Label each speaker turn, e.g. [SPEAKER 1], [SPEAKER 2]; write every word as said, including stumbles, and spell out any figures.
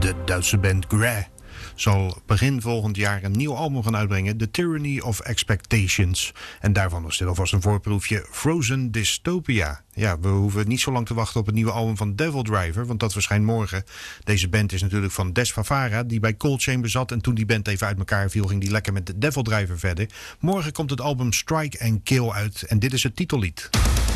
[SPEAKER 1] De Duitse band Grey zal begin volgend jaar een nieuw album gaan uitbrengen, The Tyranny of Expectations. En daarvan was dit alvast een voorproefje, Frozen Dystopia. Ja, we hoeven niet zo lang te wachten op het nieuwe album van Devil Driver, want dat verschijnt morgen. Deze band is natuurlijk van Des Favara, die bij Cold Chamber zat. En toen die band even uit elkaar viel, ging die lekker met de Devil Driver verder. Morgen komt het album Strike and Kill uit en dit is het titellied.